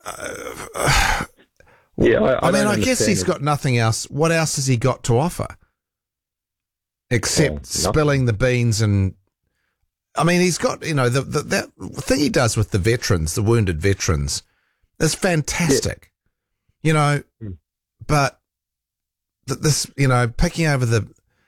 I guess he's got nothing else. What else has he got to offer except spilling the beans? And I mean, he's got, that thing he does with the veterans, the wounded veterans, is fantastic. But this, picking over the.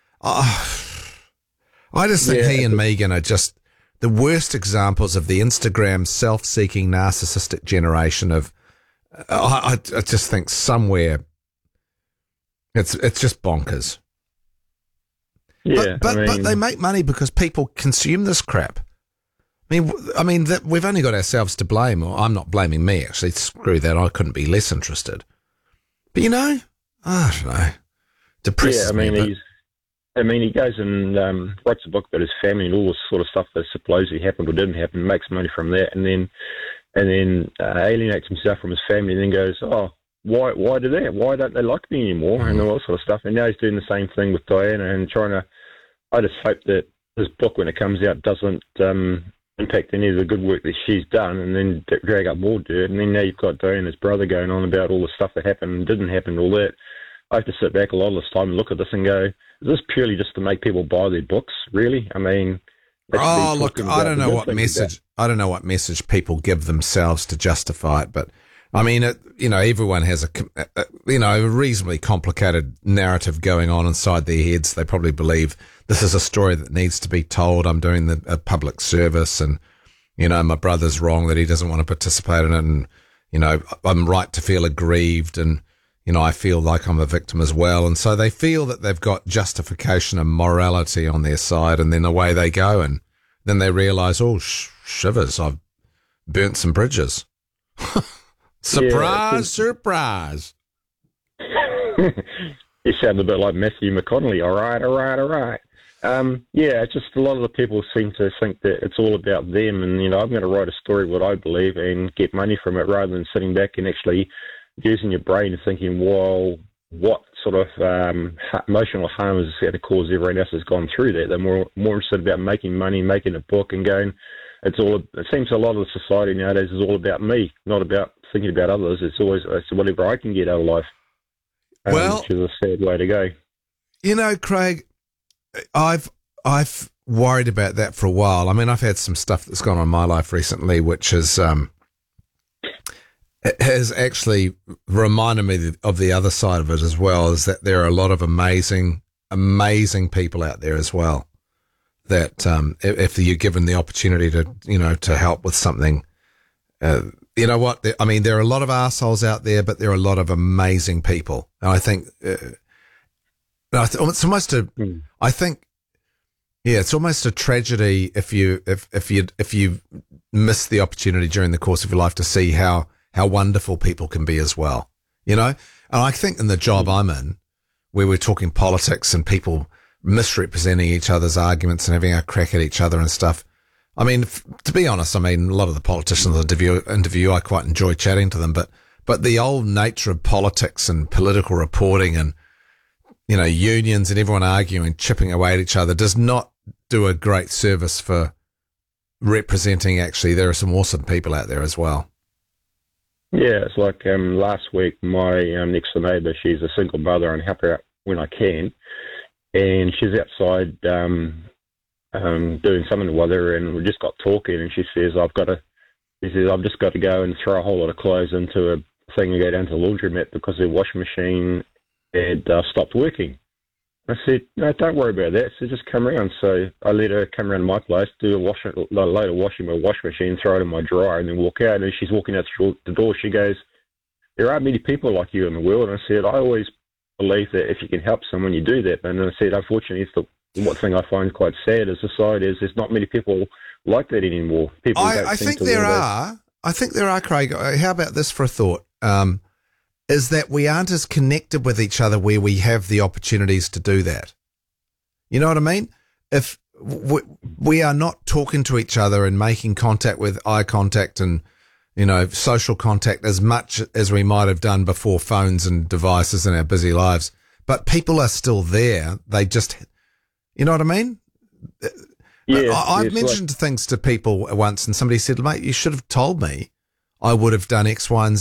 I just think he and Megan are just the worst examples of the Instagram self-seeking narcissistic generation of. I just think somewhere it's just bonkers. Yeah, but they make money because people consume this crap. I mean that we've only got ourselves to blame. Or I'm not blaming me, actually. Screw that. I couldn't be less interested. But I don't know. Depresses me. He goes and writes a book about his family and all this sort of stuff that supposedly happened or didn't happen, makes money from that, and then alienates himself from his family, and then goes, why do that? Why don't they like me anymore? And all that sort of stuff. And now he's doing the same thing with Diana and trying to. I just hope that his book, when it comes out, doesn't impact any of the good work that she's done, and then drag up more dirt. And then now you've got Diana's brother going on about all the stuff that happened and didn't happen, and all that. I have to sit back a lot of this time and look at this and go, is this purely just to make people buy their books? Really? I mean. Look, I don't know what message people give themselves to justify it, but I mean, everyone has a reasonably complicated narrative going on inside their heads. They probably believe this is a story that needs to be told. I'm doing a public service, and my brother's wrong that he doesn't want to participate in it, and I'm right to feel aggrieved, and I feel like I'm a victim as well. And so they feel that they've got justification and morality on their side, and then away they go. And then they realise, shivers, I've burnt some bridges. Surprise. You sound a bit like Matthew McConaughey. All right. It's just a lot of the people seem to think that it's all about them, and, I'm going to write a story what I believe and get money from it, rather than sitting back and actually using your brain and thinking, well, what sort of emotional harm is going to cause everyone else has gone through that. They're more interested about making money, making a book, and going. It seems a lot of the society nowadays is all about me, not about thinking about others. It's whatever I can get out of life. Which is a sad way to go. Craig, I've worried about that for a while. I mean, I've had some stuff that's gone on in my life recently, which is. It has actually reminded me of the other side of it as well, is that there are a lot of amazing, amazing people out there as well that if you're given the opportunity to help with something, you know what? I mean, there are a lot of arseholes out there, but there are a lot of amazing people. And I think it's almost it's almost a tragedy if you miss the opportunity during the course of your life to see how wonderful people can be as well, And I think in the job I'm in, where we're talking politics and people misrepresenting each other's arguments and having a crack at each other and stuff. I mean, to be honest, a lot of the politicians I interview, I quite enjoy chatting to them, but the old nature of politics and political reporting and, unions and everyone arguing, chipping away at each other does not do a great service for representing, actually, there are some awesome people out there as well. Yeah, it's like last week, my next door neighbour, she's a single mother, and help her out when I can. And she's outside doing something with her, and we just got talking, and she says, I've just got to go and throw a whole lot of clothes into a thing and go down to the laundromat because their washing machine had stopped working. I said, no, don't worry about that. So just come around. So I let her come around my place, do a load of washing in my washing machine, throw it in my dryer, and then walk out. And as she's walking out the door, she goes, there aren't many people like you in the world. And I said, I always believe that if you can help someone, you do that. And I said, unfortunately, it's one thing I find quite sad as society is there's not many people like that anymore. I think there are, Craig. How about this for a thought? Is that we aren't as connected with each other where we have the opportunities to do that. You know what I mean? If we are not talking to each other and making contact with eye contact and, social contact as much as we might have done before phones and devices in our busy lives, but people are still there. They just, you know what I mean? Yeah, I've mentioned things to people once and somebody said, mate, you should have told me. I would have done X, Y, and Z.